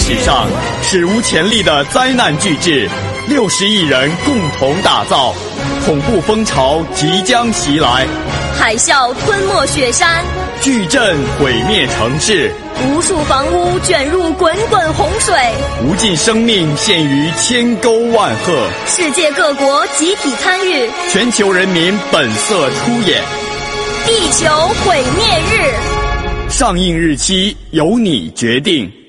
史上史无前例的灾难巨制，60亿人共同打造，恐怖风潮即将袭来， 海啸吞没雪山， 巨震毁灭城市， 无数房屋卷入滚滚洪水， 无尽生命陷于千沟万壑， 世界各国集体参与， 全球人民本色出演。 地球毁灭日， 上映日期由你决定。